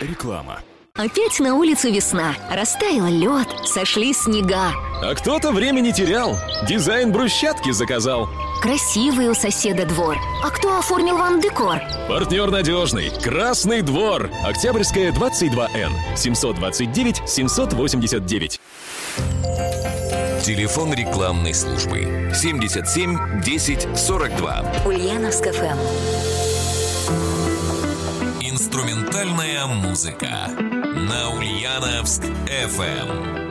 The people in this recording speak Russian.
Реклама. Опять на улице весна. Растаял лед, сошли снега. А кто-то время не терял. Дизайн брусчатки заказал. Красивый у соседа двор. А кто оформил вам декор? Партнер надежный. Красный двор. Октябрьская, 22Н. 729-789. Телефон рекламной службы 77 10 42. Ульяновск ФМ. Инструментальная музыка на Ульяновск ФМ.